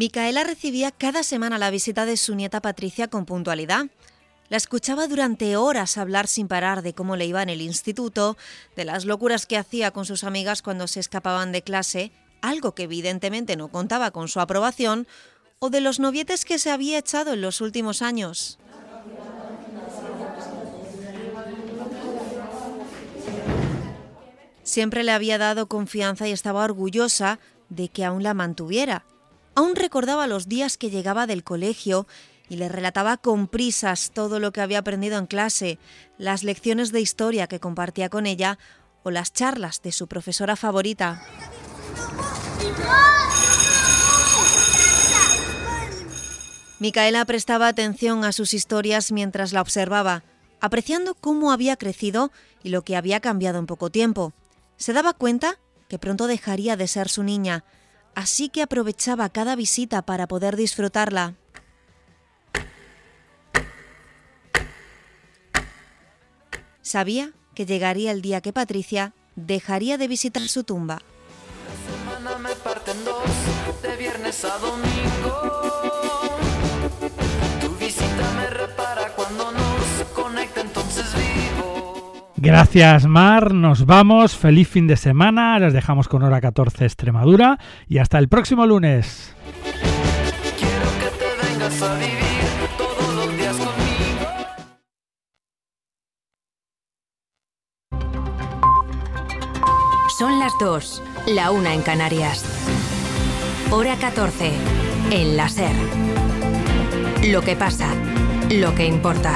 Micaela recibía cada semana la visita de su nieta Patricia con puntualidad. La escuchaba durante horas hablar sin parar de cómo le iba en el instituto, de las locuras que hacía con sus amigas cuando se escapaban de clase, algo que evidentemente no contaba con su aprobación, o de los novietes que se había echado en los últimos años. Siempre le había dado confianza y estaba orgullosa de que aún la mantuviera. Aún recordaba los días que llegaba del colegio y le relataba con prisas todo lo que había aprendido en clase, las lecciones de historia que compartía con ella o las charlas de su profesora favorita. Micaela prestaba atención a sus historias mientras la observaba, apreciando cómo había crecido y lo que había cambiado en poco tiempo. Se daba cuenta que pronto dejaría de ser su niña, así que aprovechaba cada visita para poder disfrutarla. Sabía que llegaría el día que Patricia dejaría de visitar su tumba. La semana me parte en dos, de viernes a domingo. Tu visita me repara cuando nos conecta, entonces vivo. Gracias, Mar. Nos vamos. Feliz fin de semana. Les dejamos con hora 14 Extremadura y hasta el próximo lunes. Quiero que te vengas a vivir todos los días conmigo. Son las 2, la 1 en Canarias. Hora 14, en la SER. Lo que pasa, lo que importa.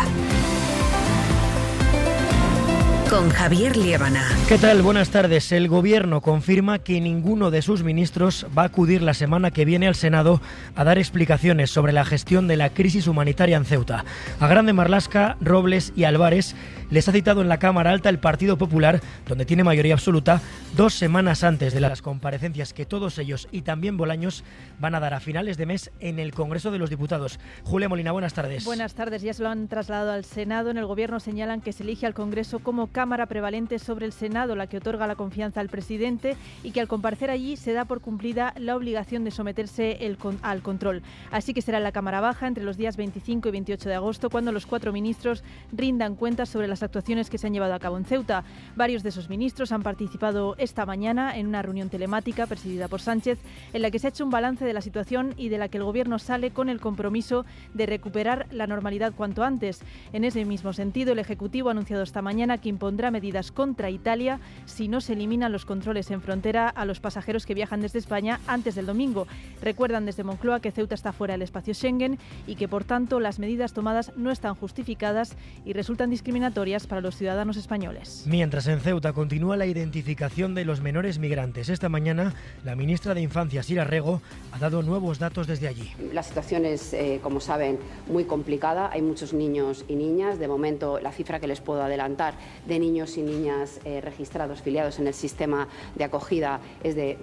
Con Javier Liébana. ¿Qué tal? Buenas tardes. El Gobierno confirma que ninguno de sus ministros va a acudir la semana que viene al Senado a dar explicaciones sobre la gestión de la crisis humanitaria en Ceuta. A Grande Marlaska, Robles y Álvarez les ha citado en la Cámara Alta el Partido Popular, donde tiene mayoría absoluta, 2 semanas antes de las comparecencias que todos ellos y también Bolaños van a dar a finales de mes en el Congreso de los Diputados. Julia Molina, buenas tardes. Buenas tardes. Ya se lo han trasladado al Senado. En el Gobierno señalan que se elige al Congreso como Cámara prevalente sobre el Senado, la que otorga la confianza al presidente, y que al comparecer allí se da por cumplida la obligación de someterse al control. Así que será en la Cámara Baja entre los días 25 y 28 de agosto cuando los 4 ministros rindan cuentas sobre las actuaciones que se han llevado a cabo en Ceuta. Varios de esos ministros han participado esta mañana en una reunión telemática presidida por Sánchez, en la que se ha hecho un balance de la situación y de la que el Gobierno sale con el compromiso de recuperar la normalidad cuanto antes. En ese mismo sentido, el Ejecutivo ha anunciado esta mañana que impondrá medidas contra Italia si no se eliminan los controles en frontera a los pasajeros que viajan desde España antes del domingo. Recuerdan desde Moncloa que Ceuta está fuera del espacio Schengen y que, por tanto, las medidas tomadas no están justificadas y resultan discriminatorias para los ciudadanos españoles. Mientras en Ceuta continúa la identificación de los menores migrantes. Esta mañana, la ministra de Infancia, Sira Rego, ha dado nuevos datos desde allí. La situación es, como saben, muy complicada. Hay muchos niños y niñas. De momento, la cifra que les puedo adelantar de niños y niñas registrados, filiados en el sistema de acogida, es de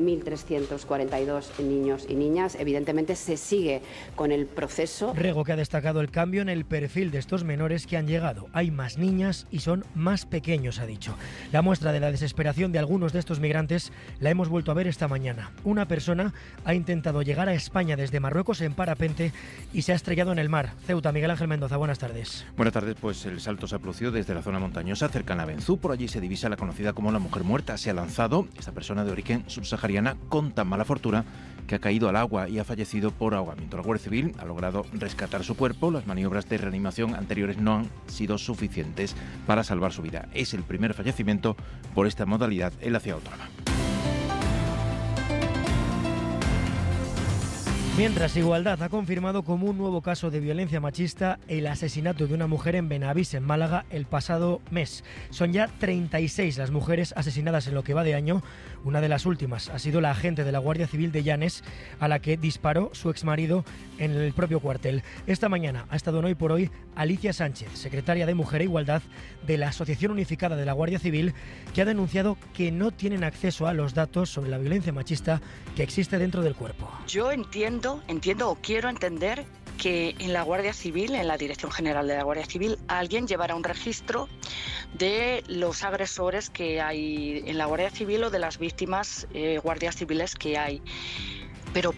1.342 niños y niñas. Evidentemente, se sigue con el proceso. Rego, que ha destacado el cambio en el perfil de estos menores que han llegado. Hay más niñas y son más pequeños, ha dicho. La muestra de la desesperación de algunos de estos migrantes la hemos vuelto a ver esta mañana. Una persona ha intentado llegar a España desde Marruecos en parapente y se ha estrellado en el mar. Ceuta, Miguel Ángel Mendoza, buenas tardes. Buenas tardes, pues el salto se ha producido desde la zona montañosa cercana a Benzú. Por allí se divisa la conocida como la mujer muerta. Se ha lanzado esta persona de origen subsahariana con tan mala fortuna que ha caído al agua y ha fallecido por ahogamiento. La Guardia Civil ha logrado rescatar su cuerpo. Las maniobras de reanimación anteriores no han sido suficientes para salvar su vida. Es el primer fallecimiento por esta modalidad en la ciudad autónoma. Mientras, Igualdad ha confirmado como un nuevo caso de violencia machista el asesinato de una mujer en Benavís, en Málaga, el pasado mes. Son ya 36 las mujeres asesinadas en lo que va de año. Una de las últimas ha sido la agente de la Guardia Civil de Llanes, a la que disparó su exmarido en el propio cuartel. Esta mañana ha estado en Hoy por Hoy Alicia Sánchez, secretaria de Mujer e Igualdad de la Asociación Unificada de la Guardia Civil, que ha denunciado que no tienen acceso a los datos sobre la violencia machista que existe dentro del cuerpo. Yo entiendo o quiero entender que en la Guardia Civil, en la Dirección General de la Guardia Civil, alguien llevará un registro de los agresores que hay en la Guardia Civil o de las víctimas guardias civiles que hay. Pero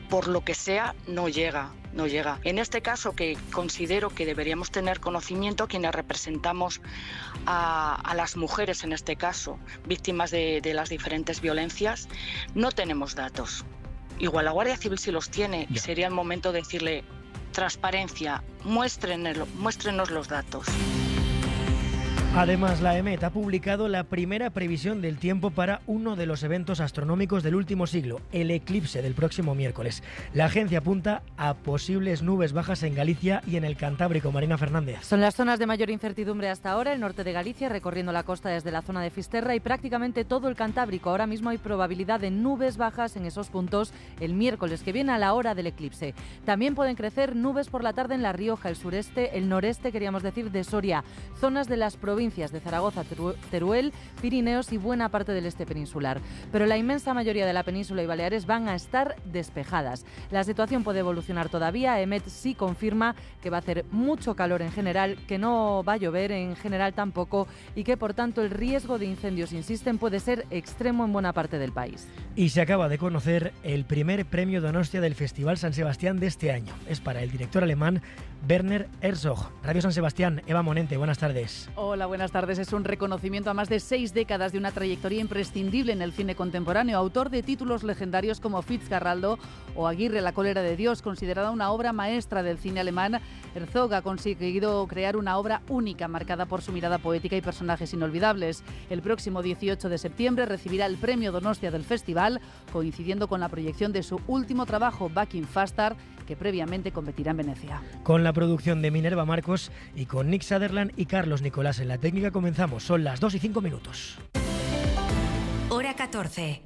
por lo que sea, no llega. En este caso, que considero que deberíamos tener conocimiento quienes representamos a las mujeres, en este caso, víctimas de las diferentes violencias, no tenemos datos. Igual la Guardia Civil sí los tiene y sería el momento de decirle: transparencia, muéstrenos los datos. Además, la EMET ha publicado la primera previsión del tiempo para uno de los eventos astronómicos del último siglo, el eclipse del próximo miércoles. La agencia apunta a posibles nubes bajas en Galicia y en el Cantábrico. Marina Fernández. Son las zonas de mayor incertidumbre hasta ahora, el norte de Galicia, recorriendo la costa desde la zona de Fisterra, y prácticamente todo el Cantábrico. Ahora mismo hay probabilidad de nubes bajas en esos puntos el miércoles que viene a la hora del eclipse. También pueden crecer nubes por la tarde en La Rioja, el sureste, el noreste, queríamos decir, de Soria, zonas de las provincias de Zaragoza, Teruel, Pirineos y buena parte del este peninsular. Pero la inmensa mayoría de la península y Baleares van a estar despejadas. La situación puede evolucionar todavía. EMET sí confirma que va a hacer mucho calor en general, que no va a llover en general tampoco, y que por tanto el riesgo de incendios, insisten, puede ser extremo en buena parte del país. Y se acaba de conocer el primer premio Donostia del Festival San Sebastián de este año. Es para el director alemán Werner Herzog. Radio San Sebastián, Eva Monente, buenas tardes. Hola, buenas tardes. Es un reconocimiento a más de 6 décadas de una trayectoria imprescindible en el cine contemporáneo. Autor de títulos legendarios como Fitzcarraldo o Aguirre, la cólera de Dios, considerada una obra maestra del cine alemán, Herzog ha conseguido crear una obra única, marcada por su mirada poética y personajes inolvidables. El próximo 18 de septiembre recibirá el premio Donostia del festival, coincidiendo con la proyección de su último trabajo, Back in Faster, que previamente competirá en Venecia. Con la producción de Minerva Marcos y con Nick Sutherland y Carlos Nicolás en la técnica comenzamos. Son las 2:05. Hora 14.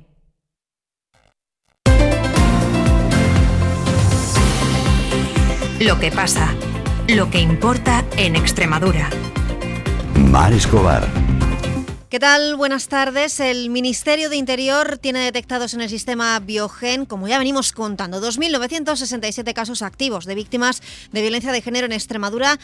Lo que pasa, lo que importa en Extremadura. Mar Escobar. ¿Qué tal? Buenas tardes. El Ministerio de Interior tiene detectados en el sistema Biogen, como ya venimos contando, 2.967 casos activos de víctimas de violencia de género en Extremadura.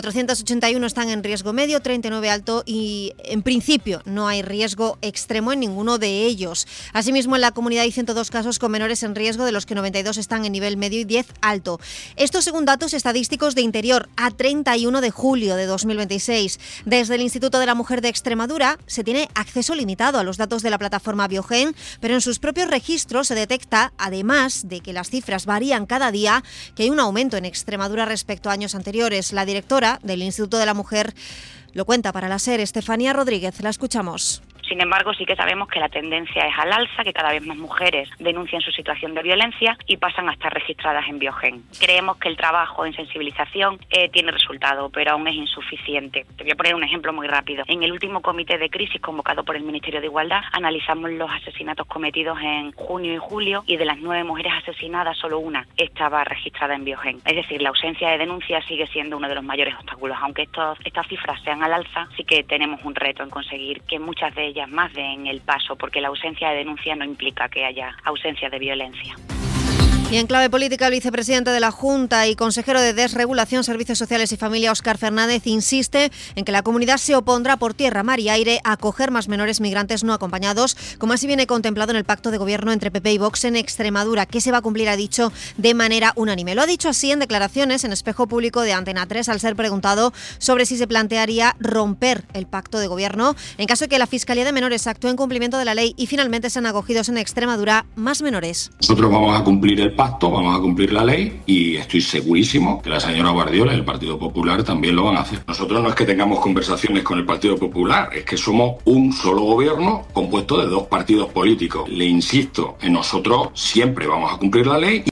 481 están en riesgo medio, 39 alto y, en principio, no hay riesgo extremo en ninguno de ellos. Asimismo, en la comunidad hay 102 casos con menores en riesgo, de los que 92 están en nivel medio y 10 alto. Esto según datos estadísticos de Interior a 31 de julio de 2026. Desde el Instituto de la Mujer de Extremadura se tiene acceso limitado a los datos de la plataforma Biogen, pero en sus propios registros se detecta, además de que las cifras varían cada día, que hay un aumento en Extremadura respecto a años anteriores. La directora del Instituto de la Mujer lo cuenta para la SER, Estefanía Rodríguez. La escuchamos. Sin embargo, sí que sabemos que la tendencia es al alza, que cada vez más mujeres denuncian su situación de violencia y pasan a estar registradas en Biogen. Creemos que el trabajo en sensibilización tiene resultado, pero aún es insuficiente. Te voy a poner un ejemplo muy rápido. En el último comité de crisis convocado por el Ministerio de Igualdad, analizamos los asesinatos cometidos en junio y julio, y de las 9 mujeres asesinadas, solo una estaba registrada en Biogen. Es decir, la ausencia de denuncia sigue siendo uno de los mayores obstáculos. Aunque estas cifras sean al alza, sí que tenemos un reto en conseguir que muchas de ellas más den el paso, porque la ausencia de denuncia no implica que haya ausencia de violencia. Y en clave política, el vicepresidente de la Junta y consejero de Desregulación, Servicios Sociales y Familia, Óscar Fernández, insiste en que la comunidad se opondrá por tierra, mar y aire a acoger más menores migrantes no acompañados, como así viene contemplado en el pacto de gobierno entre PP y Vox en Extremadura, que se va a cumplir, ha dicho, de manera unánime. Lo ha dicho así en declaraciones en Espejo Público de Antena 3, al ser preguntado sobre si se plantearía romper el pacto de gobierno en caso de que la Fiscalía de Menores actúe en cumplimiento de la ley y finalmente sean acogidos en Extremadura más menores. Nosotros vamos a cumplir el pacto, vamos a cumplir la ley, y estoy segurísimo que la señora Guardiola y el Partido Popular también lo van a hacer. Nosotros no es que tengamos conversaciones con el Partido Popular, es que somos un solo gobierno compuesto de 2 partidos políticos. Le insisto, nosotros siempre vamos a cumplir la ley.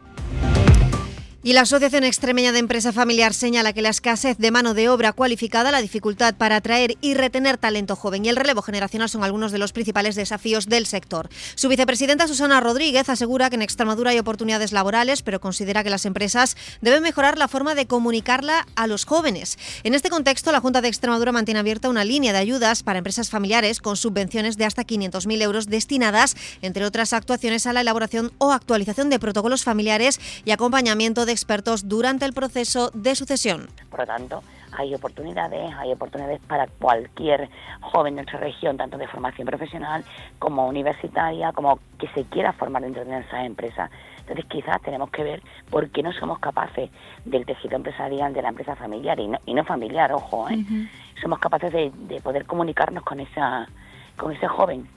Y la Asociación Extremeña de Empresa Familiar señala que la escasez de mano de obra cualificada, la dificultad para atraer y retener talento joven y el relevo generacional son algunos de los principales desafíos del sector. Su vicepresidenta, Susana Rodríguez, asegura que en Extremadura hay oportunidades laborales, pero considera que las empresas deben mejorar la forma de comunicarla a los jóvenes. En este contexto, la Junta de Extremadura mantiene abierta una línea de ayudas para empresas familiares con subvenciones de hasta 500.000 euros destinadas, entre otras actuaciones, a la elaboración o actualización de protocolos familiares y acompañamiento de expertos durante el proceso de sucesión. Por lo tanto, hay oportunidades para cualquier joven de nuestra región, tanto de formación profesional como universitaria, como que se quiera formar dentro de esas empresas Entonces quizás tenemos que ver por qué no somos capaces del tejido empresarial de la empresa familiar y no familiar, ojo, somos capaces de poder comunicarnos con ese joven.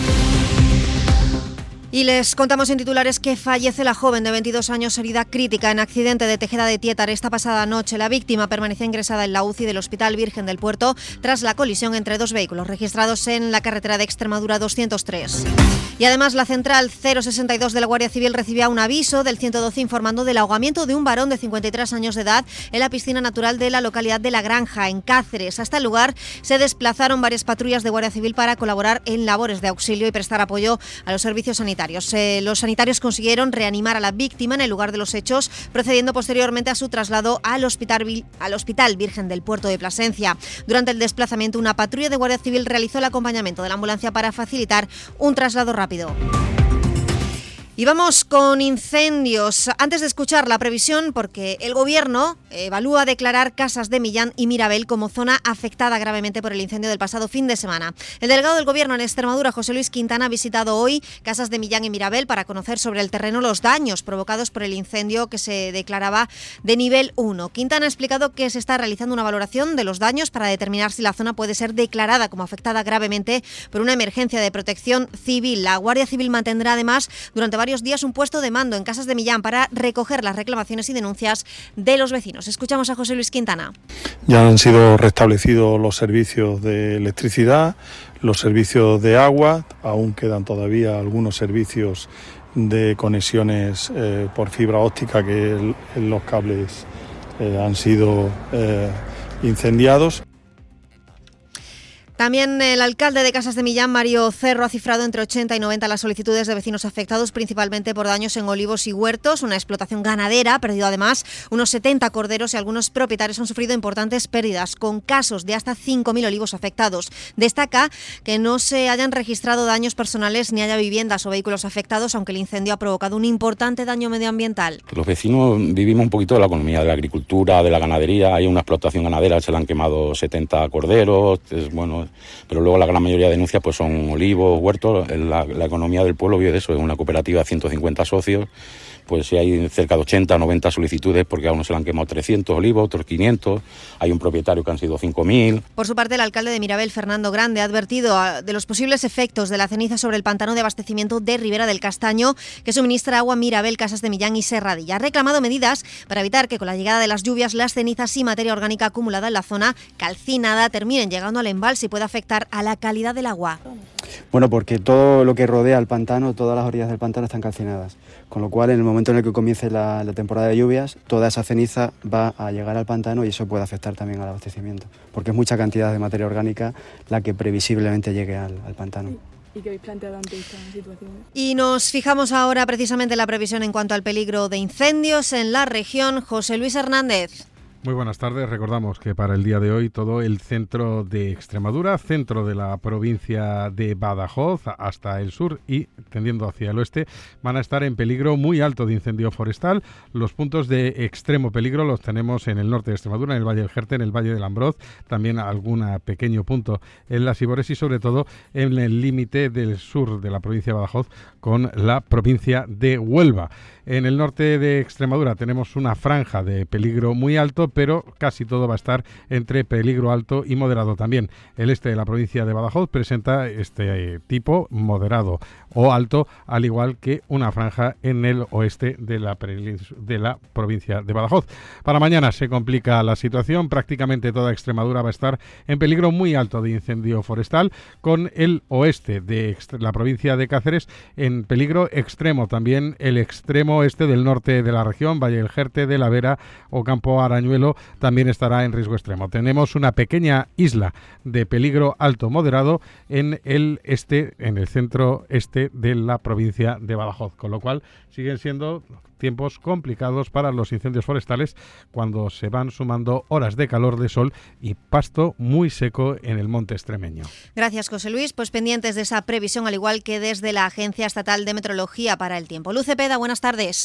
Y les contamos en titulares que fallece la joven de 22 años herida crítica en accidente de Tejeda de Tiétar esta pasada noche. La víctima permanecía ingresada en la UCI del Hospital Virgen del Puerto tras la colisión entre dos vehículos registrados en la carretera de Extremadura 203. Y además la central 062 de la Guardia Civil recibía un aviso del 112 informando del ahogamiento de un varón de 53 años de edad en la piscina natural de la localidad de La Granja, en Cáceres. Hasta el lugar se desplazaron varias patrullas de Guardia Civil para colaborar en labores de auxilio y prestar apoyo a los servicios sanitarios. Los sanitarios consiguieron reanimar a la víctima en el lugar de los hechos, procediendo posteriormente a su traslado al Hospital Virgen del Puerto de Plasencia. Durante el desplazamiento, una patrulla de Guardia Civil realizó el acompañamiento de la ambulancia para facilitar un traslado rápido. Y vamos con incendios. Antes de escuchar la previsión, porque el Gobierno evalúa declarar Casas de Millán y Mirabel como zona afectada gravemente por el incendio del pasado fin de semana. El delegado del Gobierno en Extremadura, José Luis Quintana, ha visitado hoy Casas de Millán y Mirabel para conocer sobre el terreno los daños provocados por el incendio que se declaraba de nivel 1. Quintana ha explicado que se está realizando una valoración de los daños para determinar si la zona puede ser declarada como afectada gravemente por una emergencia de protección civil. La Guardia Civil mantendrá además durante varios días un puesto de mando en Casas de Millán para recoger las reclamaciones y denuncias de los vecinos. Escuchamos a José Luis Quintana. Ya han sido restablecidos los servicios de electricidad, los servicios de agua, aún quedan todavía algunos servicios de conexiones por fibra óptica que los cables han sido incendiados. También el alcalde de Casas de Millán, Mario Cerro, ha cifrado entre 80 y 90 las solicitudes de vecinos afectados, principalmente por daños en olivos y huertos. Una explotación ganadera ha perdido además unos 70 corderos y algunos propietarios han sufrido importantes pérdidas, con casos de hasta 5.000 olivos afectados. Destaca que no se hayan registrado daños personales ni haya viviendas o vehículos afectados, aunque el incendio ha provocado un importante daño medioambiental. Los vecinos vivimos un poquito de la economía, de la agricultura, de la ganadería. Hay una explotación ganadera, se le han quemado 70 corderos, pero luego la gran mayoría de denuncias pues son olivos, huertos. La economía del pueblo vive de eso, es una cooperativa de 150 socios, pues si hay cerca de 80 o 90 solicitudes porque a uno se le han quemado 300 olivos, otros 500, hay un propietario que han sido 5.000. Por su parte, el alcalde de Mirabel, Fernando Grande, ha advertido de los posibles efectos de la ceniza sobre el pantano de abastecimiento de Ribera del Castaño, que suministra agua a Mirabel, Casas de Millán y Serradilla. Ha reclamado medidas para evitar que con la llegada de las lluvias las cenizas y materia orgánica acumulada en la zona calcinada terminen llegando al embalse y pueda afectar a la calidad del agua. Bueno, porque todo lo que rodea el pantano, todas las orillas del pantano están calcinadas, con lo cual en el momento en el que comience la temporada de lluvias, toda esa ceniza va a llegar al pantano y eso puede afectar también al abastecimiento, porque es mucha cantidad de materia orgánica la que previsiblemente llegue al pantano. ¿Y qué habéis planteado ante esta situación? Y nos fijamos ahora precisamente en la previsión en cuanto al peligro de incendios en la región. José Luis Hernández. Muy buenas tardes. Recordamos que para el día de hoy todo el centro de Extremadura, centro de la provincia de Badajoz hasta el sur y tendiendo hacia el oeste van a estar en peligro muy alto de incendio forestal. Los puntos de extremo peligro los tenemos en el norte de Extremadura, en el Valle del Jerte, en el Valle del Ambroz, también algún pequeño punto en las Ibores y sobre todo en el límite del sur de la provincia de Badajoz con la provincia de Huelva. En el norte de Extremadura tenemos una franja de peligro muy alto, pero casi todo va a estar entre peligro alto y moderado también. El este de la provincia de Badajoz presenta este tipo moderado o alto, al igual que una franja en el oeste de la provincia de Badajoz. Para mañana se complica la situación, prácticamente toda Extremadura va a estar en peligro muy alto de incendio forestal, con el oeste de la provincia de Cáceres en peligro extremo, también el extremo este del norte de la región, Valle del Jerte, de la Vera o Campo Arañuelo también estará en riesgo extremo. Tenemos una pequeña isla de peligro alto moderado en el este, en el centro este de la provincia de Badajoz, con lo cual siguen siendo tiempos complicados para los incendios forestales cuando se van sumando horas de calor, de sol y pasto muy seco en el monte extremeño. Gracias, José Luis. Pues pendientes de esa previsión, al igual que desde la Agencia Estatal de Meteorología para el Tiempo. Luz Cepeda, buenas tardes.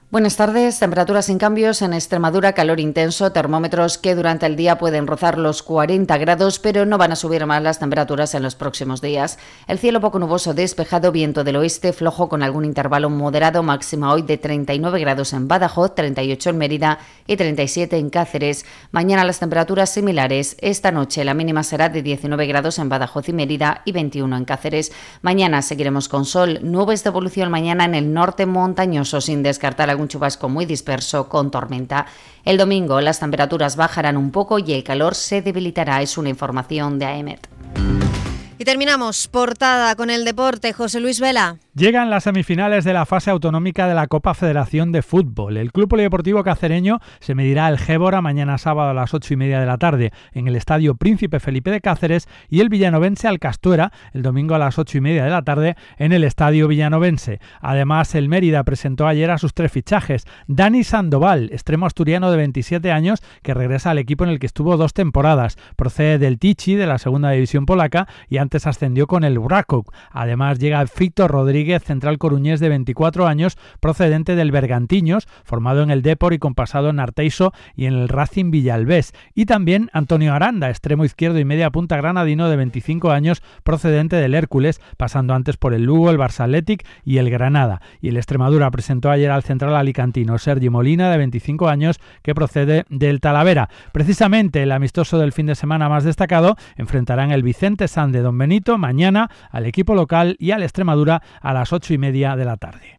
Buenas tardes. Temperaturas sin cambios en Extremadura, calor intenso, termómetros que durante el día pueden rozar los 40 grados, pero no van a subir más las temperaturas en los próximos días. El cielo poco nuboso despejado, viento del oeste flojo con algún intervalo moderado, máxima hoy de 39 grados en Badajoz, 38 en Mérida y 37 en Cáceres. Mañana las temperaturas similares. Esta noche la mínima será de 19 grados en Badajoz y Mérida y 21 en Cáceres. Mañana seguiremos con sol, nubes de evolución mañana en el norte montañoso, sin descartar un chubasco muy disperso con tormenta. El domingo las temperaturas bajarán un poco y el calor se debilitará, es una información de AEMET. Y terminamos portada con el deporte. José Luis Vela. Llegan las semifinales de la fase autonómica de la Copa Federación de Fútbol. El Club Polideportivo Cacereño se medirá al Gébora mañana sábado a las 8:30 de la tarde en el Estadio Príncipe Felipe de Cáceres y el villanovense al Castuera el domingo a las 8:30 de la tarde en el Estadio Villanovense. Además, el Mérida presentó ayer a sus 3 fichajes. Dani Sandoval, extremo asturiano de 27 años que regresa al equipo en el que estuvo 2 temporadas. Procede del Tichy de la segunda división polaca y antes ascendió con el Rakov. Además llega Víctor Rodríguez, central coruñés de 24 años, procedente del Bergantiños, formado en el Depor y con pasado en Arteixo y en el Racing Villalbés. Y también Antonio Aranda, extremo izquierdo y media punta granadino de 25 años, procedente del Hércules, pasando antes por el Lugo, el Barça Athletic y el Granada. Y el Extremadura presentó ayer al central alicantino Sergi Molina, de 25 años, que procede del Talavera. Precisamente el amistoso del fin de semana más destacado enfrentarán el Vicente San de Don Benito mañana al equipo local y al Extremadura a las 8:30 de la tarde.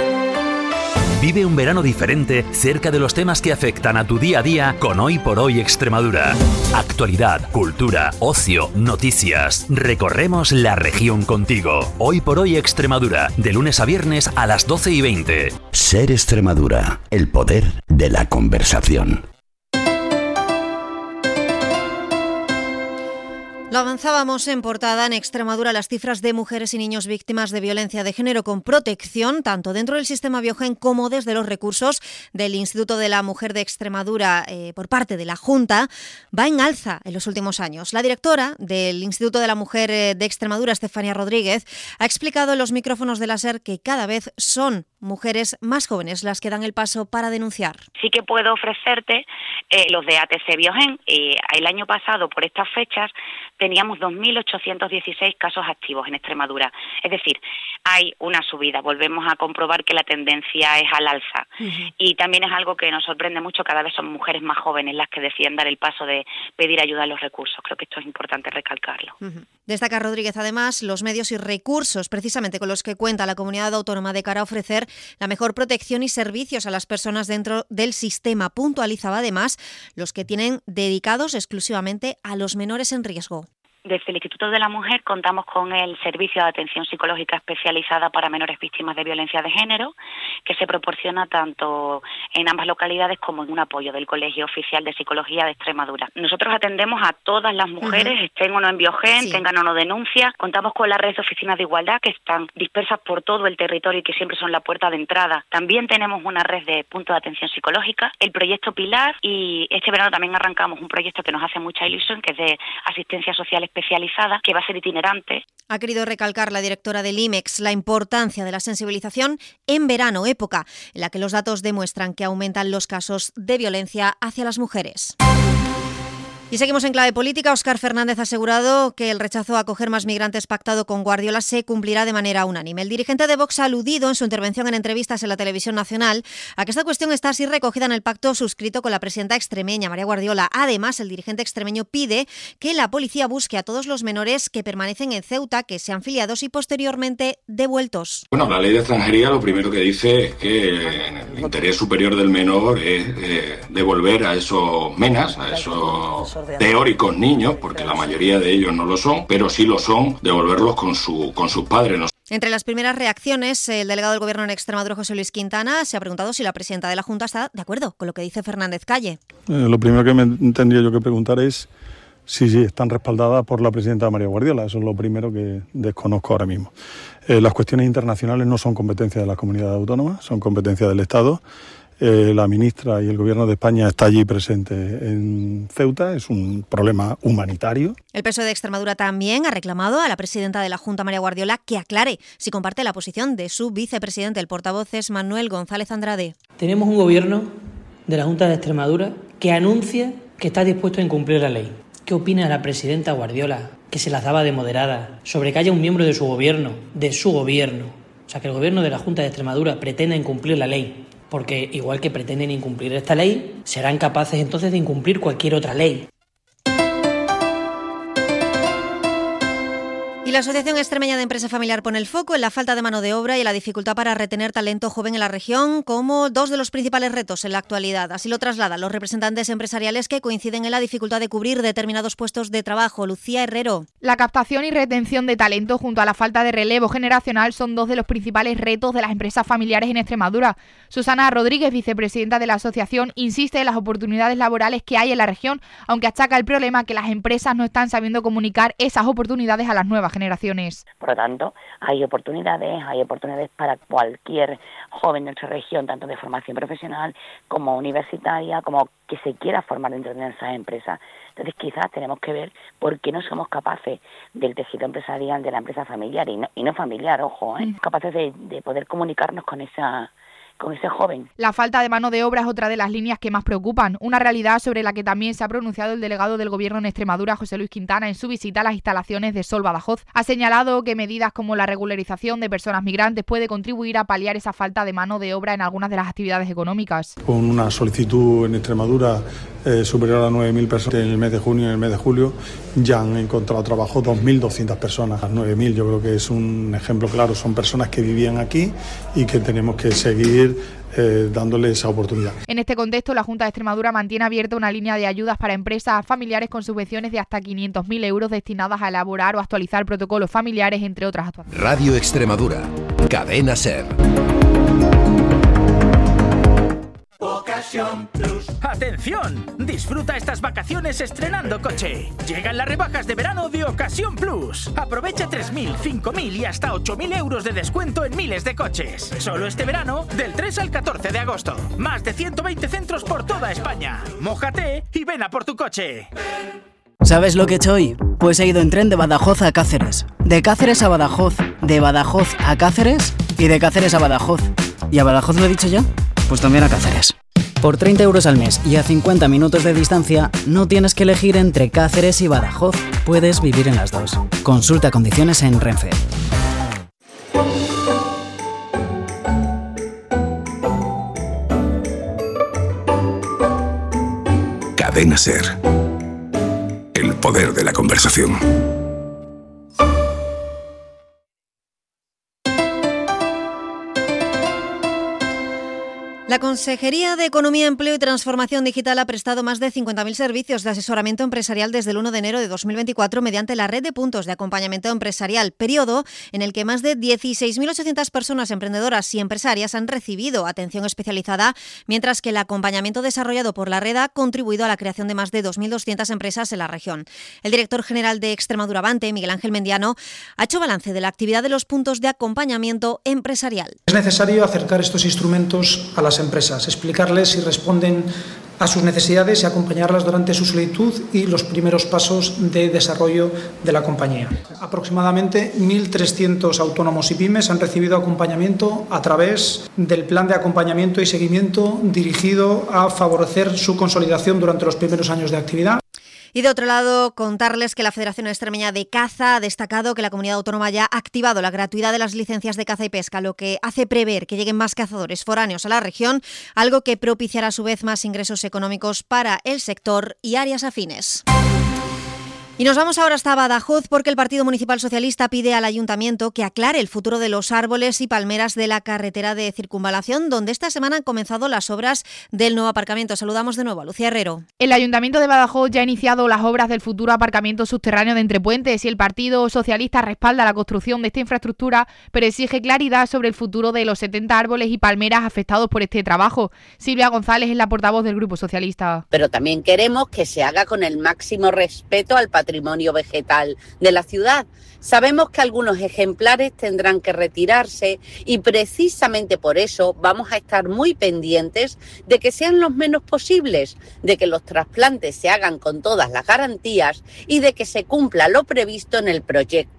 Vive un verano diferente cerca de los temas que afectan a tu día a día con Hoy por Hoy Extremadura. Actualidad, cultura, ocio, noticias. Recorremos la región contigo. Hoy por Hoy Extremadura, de lunes a viernes a las 12:20. Ser Extremadura, el poder de la conversación. Lo avanzábamos en portada. En Extremadura, las cifras de mujeres y niños víctimas de violencia de género con protección, tanto dentro del sistema Biogen como desde los recursos del Instituto de la Mujer de Extremadura por parte de la Junta, va en alza en los últimos años. La directora del Instituto de la Mujer de Extremadura, Estefanía Rodríguez, ha explicado en los micrófonos de la SER que cada vez son mujeres más jóvenes las que dan el paso para denunciar. Sí que puedo ofrecerte los de ATC Biogen. El año pasado, por estas fechas, teníamos 2.816 casos activos en Extremadura. Es decir, hay una subida. Volvemos a comprobar que la tendencia es al alza. Y también es algo que nos sorprende mucho. Cada vez son mujeres más jóvenes las que deciden dar el paso de pedir ayuda a los recursos. Creo que esto es importante recalcarlo. Destaca Rodríguez, además, los medios y recursos precisamente con los que cuenta la comunidad autónoma de cara a ofrecer la mejor protección y servicios a las personas dentro del sistema. Puntualizaba además los que tienen dedicados exclusivamente a los menores en riesgo. Desde el Instituto de la Mujer contamos con el Servicio de Atención Psicológica Especializada para Menores Víctimas de Violencia de Género, que se proporciona tanto en ambas localidades como en un apoyo del Colegio Oficial de Psicología de Extremadura. Nosotros atendemos a todas las mujeres, estén o no en Biogen, tengan o no denuncia. Contamos con la red de oficinas de igualdad que están dispersas por todo el territorio y que siempre son la puerta de entrada. También tenemos una red de puntos de atención psicológica, el proyecto Pilar, y este verano también arrancamos un proyecto que nos hace mucha ilusión, que es de asistencia social especializada, que va a ser itinerante. Ha querido recalcar la directora del IMEX la importancia de la sensibilización en verano, época en la que los datos demuestran que aumentan los casos de violencia hacia las mujeres. Y seguimos en clave política. Óscar Fernández ha asegurado que el rechazo a acoger más migrantes pactado con Guardiola se cumplirá de manera unánime. El dirigente de Vox ha aludido en su intervención en entrevistas en la televisión nacional a que esta cuestión está así recogida en el pacto suscrito con la presidenta extremeña, María Guardiola. Además, el dirigente extremeño pide que la policía busque a todos los menores que permanecen en Ceuta, que sean filiados y posteriormente devueltos. Bueno, la ley de extranjería lo primero que dice es que el interés superior del menor es devolver a esos menas, a esos teóricos niños, porque la mayoría de ellos no lo son, pero sí lo son, devolverlos con sus padres. Entre las primeras reacciones, el delegado del Gobierno en Extremadura, José Luis Quintana, se ha preguntado si la presidenta de la Junta está de acuerdo con lo que dice Fernández Calle. Lo primero que me tendría yo que preguntar es si están respaldadas por la presidenta María Guardiola. Eso es lo primero que desconozco ahora mismo. Las cuestiones internacionales no son competencia de las comunidades autónomas, son competencia del Estado. La ministra y el Gobierno de España está allí presente en Ceuta, es un problema humanitario. El PSOE de Extremadura también ha reclamado a la presidenta de la Junta, María Guardiola, que aclare si comparte la posición de su vicepresidente. El portavoz es Manuel González Andrade. Tenemos un gobierno de la Junta de Extremadura que anuncia que está dispuesto a incumplir la ley. ¿Qué opina la presidenta Guardiola, que se las daba de moderada, sobre que haya un miembro de su gobierno, o sea, que el gobierno de la Junta de Extremadura pretenda incumplir la ley? Porque igual que pretenden incumplir esta ley, serán capaces entonces de incumplir cualquier otra ley. Y la Asociación Extremeña de Empresa Familiar pone el foco en la falta de mano de obra y en la dificultad para retener talento joven en la región como dos de los principales retos en la actualidad. Así lo trasladan los representantes empresariales que coinciden en la dificultad de cubrir determinados puestos de trabajo. Lucía Herrero. La captación y retención de talento junto a la falta de relevo generacional son dos de los principales retos de las empresas familiares en Extremadura. Susana Rodríguez, vicepresidenta de la asociación, insiste en las oportunidades laborales que hay en la región, aunque achaca el problema que las empresas no están sabiendo comunicar esas oportunidades a las nuevas generaciones. Por lo tanto, hay oportunidades para cualquier joven de nuestra región, tanto de formación profesional como universitaria, como que se quiera formar dentro de esas empresas. Entonces, quizás tenemos que ver por qué no somos capaces del tejido empresarial de la empresa familiar y no familiar, ojo, capaces de poder comunicarnos con ese joven. La falta de mano de obra es otra de las líneas que más preocupan, una realidad sobre la que también se ha pronunciado el delegado del Gobierno en Extremadura, José Luis Quintana, en su visita a las instalaciones de Sol Badajoz. Ha señalado que medidas como la regularización de personas migrantes puede contribuir a paliar esa falta de mano de obra en algunas de las actividades económicas. Con una solicitud en Extremadura superior a 9.000 personas en el mes de junio y en el mes de julio, ya han encontrado trabajo 2.200 personas. Las 9.000 yo creo que es un ejemplo claro, son personas que vivían aquí y que tenemos que seguir dándole esa oportunidad. En este contexto, la Junta de Extremadura mantiene abierta una línea de ayudas para empresas familiares con subvenciones de hasta 500.000 euros destinadas a elaborar o actualizar protocolos familiares, entre otras actuaciones. Radio Extremadura, Cadena SER. Ocasión Plus. ¡Atención! Disfruta estas vacaciones estrenando coche. Llegan las rebajas de verano de Ocasión Plus. Aprovecha 3.000, 5.000 y hasta 8.000 euros de descuento en miles de coches. Solo este verano, del 3 al 14 de agosto. Más de 120 centros por toda España. Mójate y ven a por tu coche. ¿Sabes lo que he hecho hoy? Pues he ido en tren de Badajoz a Cáceres. De Cáceres a Badajoz. De Badajoz a Cáceres. Y de Cáceres a Badajoz. ¿Y a Badajoz lo he dicho ya? Pues también a Cáceres. Por 30 euros al mes y a 50 minutos de distancia, no tienes que elegir entre Cáceres y Badajoz. Puedes vivir en las dos. Consulta condiciones en Renfe. Cadena SER. El poder de la conversación. La Consejería de Economía, Empleo y Transformación Digital ha prestado más de 50.000 servicios de asesoramiento empresarial desde el 1 de enero de 2024 mediante la red de puntos de acompañamiento empresarial, periodo en el que más de 16.800 personas emprendedoras y empresarias han recibido atención especializada, mientras que el acompañamiento desarrollado por la red ha contribuido a la creación de más de 2.200 empresas en la región. El director general de Extremadura Avante, Miguel Ángel Mendiano, ha hecho balance de la actividad de los puntos de acompañamiento empresarial. Es necesario acercar estos instrumentos a las empresas, explicarles si responden a sus necesidades y acompañarlas durante su solicitud y los primeros pasos de desarrollo de la compañía. Aproximadamente 1.300 autónomos y pymes han recibido acompañamiento a través del plan de acompañamiento y seguimiento dirigido a favorecer su consolidación durante los primeros años de actividad. Y de otro lado, contarles que la Federación Extremeña de Caza ha destacado que la comunidad autónoma ya ha activado la gratuidad de las licencias de caza y pesca, lo que hace prever que lleguen más cazadores foráneos a la región, algo que propiciará a su vez más ingresos económicos para el sector y áreas afines. Y nos vamos ahora hasta Badajoz porque el Partido Municipal Socialista pide al Ayuntamiento que aclare el futuro de los árboles y palmeras de la carretera de circunvalación, donde esta semana han comenzado las obras del nuevo aparcamiento. Saludamos de nuevo a Lucía Herrero. El Ayuntamiento de Badajoz ya ha iniciado las obras del futuro aparcamiento subterráneo de Entrepuentes y el Partido Socialista respalda la construcción de esta infraestructura, pero exige claridad sobre el futuro de los 70 árboles y palmeras afectados por este trabajo. Silvia González es la portavoz del Grupo Socialista. Pero también queremos que se haga con el máximo respeto al patrimonio vegetal de la ciudad. Sabemos que algunos ejemplares tendrán que retirarse y precisamente por eso vamos a estar muy pendientes de que sean los menos posibles, de que los trasplantes se hagan con todas las garantías y de que se cumpla lo previsto en el proyecto.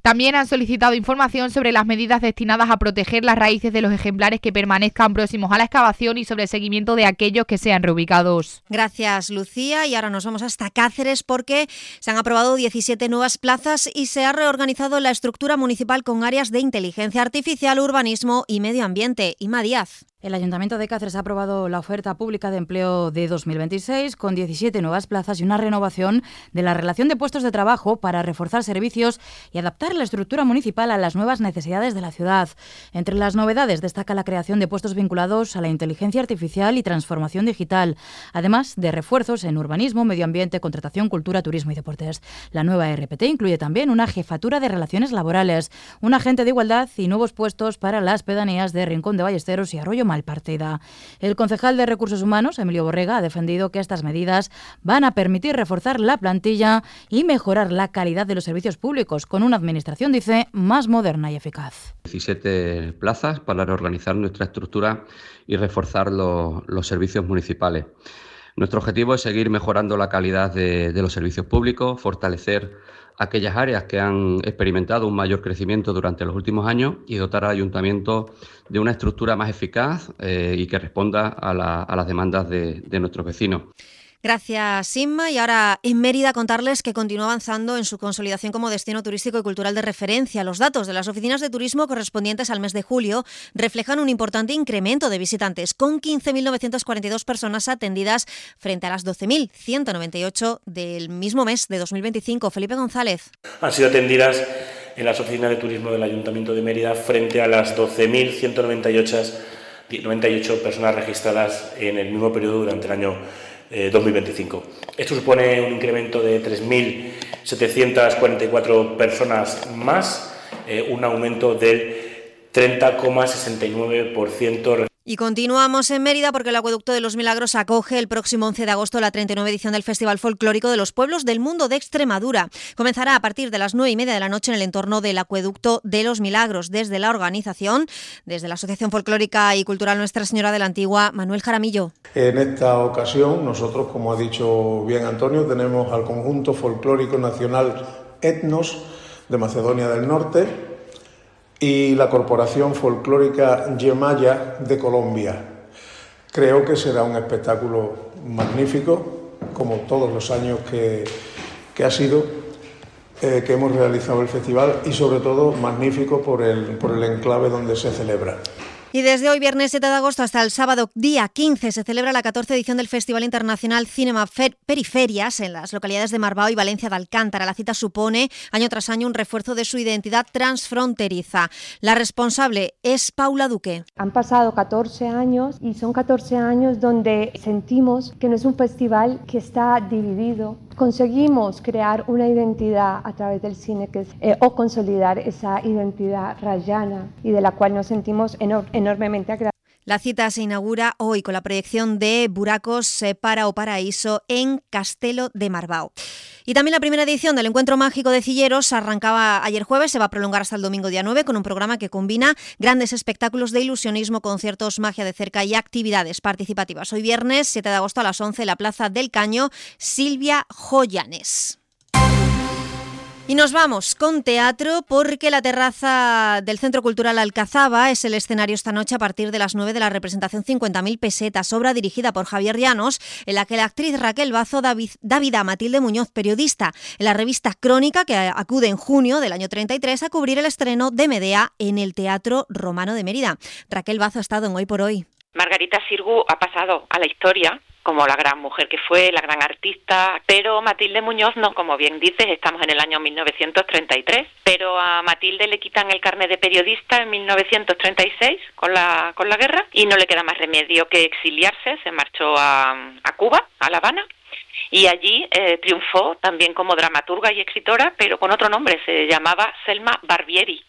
También han solicitado información sobre las medidas destinadas a proteger las raíces de los ejemplares que permanezcan próximos a la excavación y sobre el seguimiento de aquellos que sean reubicados. Gracias, Lucía. Y ahora nos vamos hasta Cáceres porque se han aprobado 17 nuevas plazas y se ha reorganizado la estructura municipal con áreas de inteligencia artificial, urbanismo y medio ambiente. Inma Díaz. El Ayuntamiento de Cáceres ha aprobado la oferta pública de empleo de 2026 con 17 nuevas plazas y una renovación de la relación de puestos de trabajo para reforzar servicios y adaptar la estructura municipal a las nuevas necesidades de la ciudad. Entre las novedades destaca la creación de puestos vinculados a la inteligencia artificial y transformación digital, además de refuerzos en urbanismo, medio ambiente, contratación, cultura, turismo y deportes. La nueva RPT incluye también una jefatura de relaciones laborales, un agente de igualdad y nuevos puestos para las pedanías de Rincón de Ballesteros y Arroyo Malpartida. El concejal de Recursos Humanos, Emilio Borrega, ha defendido que estas medidas van a permitir reforzar la plantilla y mejorar la calidad de los servicios públicos con una administración, dice, más moderna y eficaz. 17 plazas para reorganizar nuestra estructura y reforzar los servicios municipales. Nuestro objetivo es seguir mejorando la calidad de los servicios públicos, fortalecer aquellas áreas que han experimentado un mayor crecimiento durante los últimos años y dotar al ayuntamiento de una estructura más eficaz y que responda a las demandas de nuestros vecinos. Gracias, Inma. Y ahora en Mérida contarles que continúa avanzando en su consolidación como destino turístico y cultural de referencia. Los datos de las oficinas de turismo correspondientes al mes de julio reflejan un importante incremento de visitantes, con 15.942 personas atendidas frente a las 12.198 del mismo mes de 2025. Felipe González. Han sido atendidas en las oficinas de turismo del Ayuntamiento de Mérida frente a las 12.198 personas registradas en el mismo periodo durante el año 2025. Esto supone un incremento de 3.744 personas más, un aumento del 30,69%. Y continuamos en Mérida porque el Acueducto de los Milagros acoge el próximo 11 de agosto la 39 edición del Festival Folclórico de los Pueblos del Mundo de Extremadura. Comenzará a partir de las 9:30 de la noche en el entorno del Acueducto de los Milagros. Desde la organización, desde la Asociación Folclórica y Cultural Nuestra Señora de la Antigua, Manuel Jaramillo. En esta ocasión, nosotros, como ha dicho bien Antonio, tenemos al conjunto folclórico nacional Etnos de Macedonia del Norte y la Corporación Folclórica Yemaya de Colombia. Creo que será un espectáculo magnífico, como todos los años que ha sido, que hemos realizado el festival, y sobre todo magnífico por el enclave donde se celebra. Y desde hoy, viernes 7 de agosto, hasta el sábado día 15, se celebra la 14ª edición del Festival Internacional Cinema Periferias en las localidades de Marbao y Valencia de Alcántara. La cita supone, año tras año, un refuerzo de su identidad transfronteriza. La responsable es Paula Duque. Han pasado 14 años y son 14 años donde sentimos que no es un festival que está dividido. Conseguimos crear una identidad a través del cine o consolidar esa identidad rayana y de la cual nos sentimos enormemente agradecidos. La cita se inaugura hoy con la proyección de Buracos para o Paraíso en Castelo de Marbao. Y también la primera edición del Encuentro Mágico de Cilleros arrancaba ayer jueves, se va a prolongar hasta el domingo día 9 con un programa que combina grandes espectáculos de ilusionismo, conciertos, magia de cerca y actividades participativas. Hoy viernes 7 de agosto a las 11 en la Plaza del Caño, Silvia Joyanes. Y nos vamos con teatro porque la terraza del Centro Cultural Alcazaba es el escenario esta noche a partir de las 9 de la representación 50.000 pesetas, obra dirigida por Javier Llanos, en la que la actriz Raquel Bazo da vida a Matilde Muñoz, periodista en la revista Crónica, que acude en junio del año 33 a cubrir el estreno de Medea en el Teatro Romano de Mérida. Raquel Bazo ha estado en Hoy por Hoy. Margarita Xirgu ha pasado a la historia como la gran mujer que fue, la gran artista, pero Matilde Muñoz no, como bien dices, estamos en el año 1933, pero a Matilde le quitan el carnet de periodista en 1936 con la guerra y no le queda más remedio que exiliarse, se marchó a Cuba, a La Habana, y allí triunfó también como dramaturga y escritora, pero con otro nombre, se llamaba Selma Barbieri.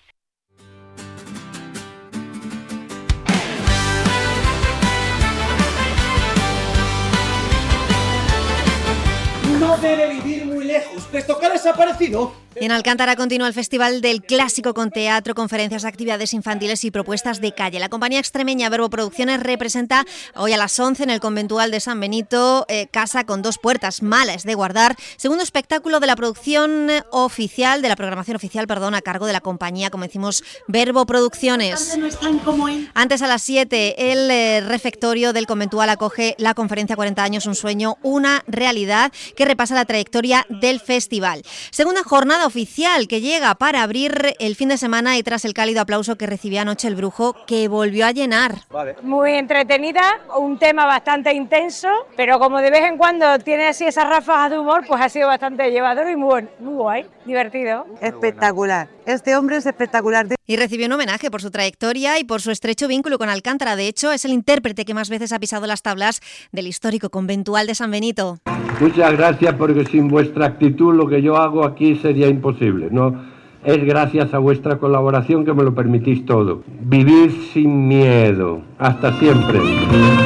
No debe vivir muy lejos, puesto que ha desaparecido En Alcántara continúa el Festival del Clásico con teatro, conferencias, actividades infantiles y propuestas de calle. La compañía extremeña Verbo Producciones representa hoy a las 11 en el conventual de San Benito Casa con dos puertas, mala es de guardar, segundo espectáculo de la producción oficial, de la programación oficial, a cargo de la compañía, como decimos, Verbo Producciones. Antes a las 7 el refectorio del conventual acoge la conferencia 40 años, un sueño, una realidad, que repasa la trayectoria del festival. Segunda jornada oficial que llega para abrir el fin de semana y tras el cálido aplauso que recibió anoche el Brujo, que volvió a llenar. Muy entretenida, un tema bastante intenso, pero como de vez en cuando tiene así esas ráfagas de humor, pues ha sido bastante llevadero y muy guay, divertido. Espectacular, este hombre es espectacular. Y recibió un homenaje por su trayectoria y por su estrecho vínculo con Alcántara. De hecho, es el intérprete que más veces ha pisado las tablas del histórico conventual de San Benito. Muchas gracias, porque sin vuestra actitud lo que yo hago aquí sería imposible, ¿no? Es gracias a vuestra colaboración que me lo permitís todo. Vivid sin miedo. Hasta siempre.